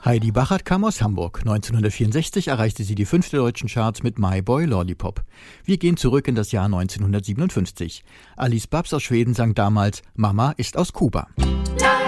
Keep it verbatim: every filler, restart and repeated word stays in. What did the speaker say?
Heidi Bachert kam aus Hamburg. neunzehnhundertvierundsechzig erreichte sie die fünfte deutschen Charts mit My Boy Lollipop. Wir gehen zurück in das Jahr neunzehnhundertsiebenundfünfzig. Alice Babs aus Schweden sang damals »Mama ist aus Kuba«. La